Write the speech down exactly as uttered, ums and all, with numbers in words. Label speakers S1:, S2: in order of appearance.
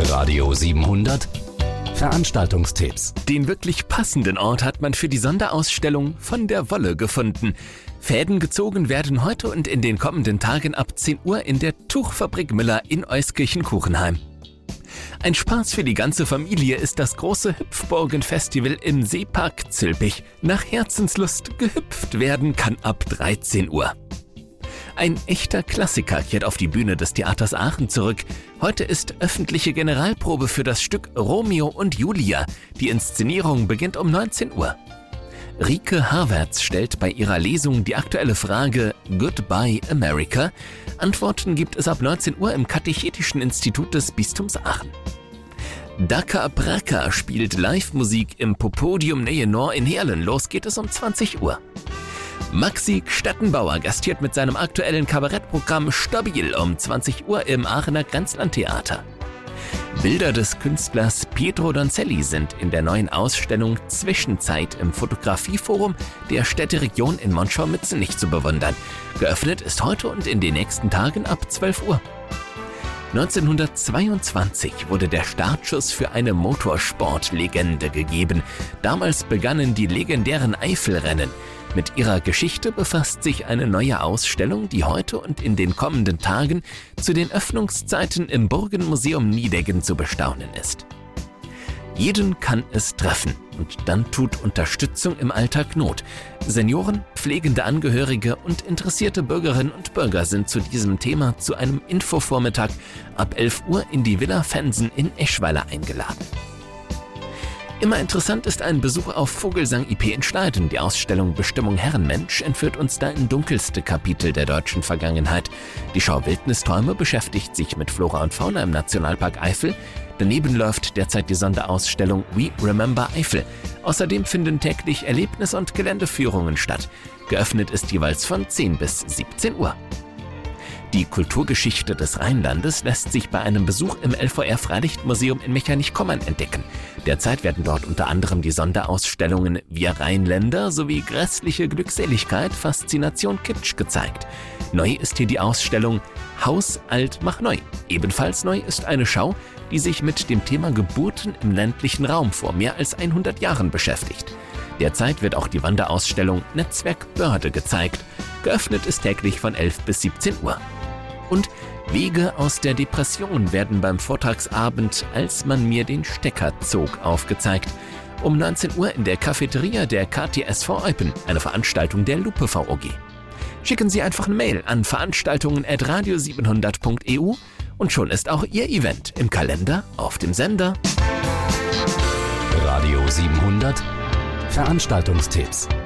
S1: Radio siebenhundert Veranstaltungstipps.
S2: Den wirklich passenden Ort hat man für die Sonderausstellung Von der Wolle gefunden. Fäden gezogen werden heute und in den kommenden Tagen ab zehn Uhr in der Tuchfabrik Müller in Euskirchen-Kuchenheim. Ein Spaß für die ganze Familie ist das große Hüpfburgen-Festival im Seepark Zülpich. Nach Herzenslust gehüpft werden kann ab dreizehn Uhr. Ein echter Klassiker kehrt auf die Bühne des Theaters Aachen zurück. Heute ist öffentliche Generalprobe für das Stück Romeo und Julia. Die Inszenierung beginnt um neunzehn Uhr. Rike Havertz stellt bei ihrer Lesung die aktuelle Frage Goodbye America. Antworten gibt es ab neunzehn Uhr im Katechetischen Institut des Bistums Aachen. Daka Braka spielt Live-Musik im Popodium Nähe Nor in Heerlen. Los geht es um zwanzig Uhr. Maxi Stettenbauer gastiert mit seinem aktuellen Kabarettprogramm Stabil um zwanzig Uhr im Aachener Grenzlandtheater. Bilder des Künstlers Pietro Donzelli sind in der neuen Ausstellung Zwischenzeit im Fotografieforum der Städteregion in Monschau-Mützenich zu bewundern. Geöffnet ist heute und in den nächsten Tagen ab zwölf Uhr. neunzehnhundertzweiundzwanzig wurde der Startschuss für eine Motorsportlegende gegeben. Damals begannen die legendären Eifelrennen. Mit ihrer Geschichte befasst sich eine neue Ausstellung, die heute und in den kommenden Tagen zu den Öffnungszeiten im Burgenmuseum Niedeggen zu bestaunen ist. Jeden kann es treffen und dann tut Unterstützung im Alltag Not. Senioren, pflegende Angehörige und interessierte Bürgerinnen und Bürger sind zu diesem Thema zu einem Infovormittag ab elf Uhr in die Villa Fensen in Eschweiler eingeladen. Immer interessant ist ein Besuch auf Vogelsang I P in Schneiden. Die Ausstellung Bestimmung Herrenmensch entführt uns da in dunkelste Kapitel der deutschen Vergangenheit. Die Schau Wildnisträume beschäftigt sich mit Flora und Fauna im Nationalpark Eifel. Daneben läuft derzeit die Sonderausstellung We Remember Eifel. Außerdem finden täglich Erlebnis- und Geländeführungen statt. Geöffnet ist jeweils von zehn bis siebzehn Uhr. Die Kulturgeschichte des Rheinlandes lässt sich bei einem Besuch im L V R-Freilichtmuseum in Mechernich-Kommern entdecken. Derzeit werden dort unter anderem die Sonderausstellungen Wir Rheinländer sowie Grässliche Glückseligkeit, Faszination Kitsch gezeigt. Neu ist hier die Ausstellung Haus alt mach neu. Ebenfalls neu ist eine Schau, die sich mit dem Thema Geburten im ländlichen Raum vor mehr als hundert Jahren beschäftigt. Derzeit wird auch die Wanderausstellung Netzwerk Börde gezeigt. Geöffnet ist täglich von elf bis siebzehn Uhr. Und Wege aus der Depression werden beim Vortragsabend Als man mir den Stecker zog aufgezeigt. Um neunzehn Uhr in der Cafeteria der K T S V Eupen, eine Veranstaltung der Lupe V O G. Schicken Sie einfach eine Mail an veranstaltungen at radio siebenhundert punkt e u und schon ist auch Ihr Event im Kalender auf dem Sender.
S1: Radio siebenhundert Veranstaltungstipps.